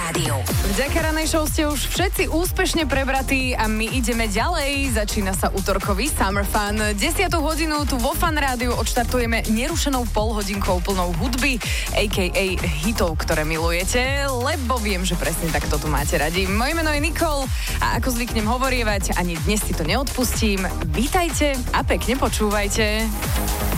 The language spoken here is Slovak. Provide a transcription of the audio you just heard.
rádiu. Vďaka ranej show ste už všetci úspešne prebratí a my ideme ďalej. Začína sa utorkový Summer Fun. 10. hodinu tu vo Fan rádiu odštartujeme nerušenou polhodinkou plnou hudby, a.k.a. hitov, ktoré milujete, lebo viem, že presne takto tu máte radi. Moje meno je Nicole a ako zvyknem hovorievať, ani dnes si to neodpustím. Vítajte a pekne počúvajte.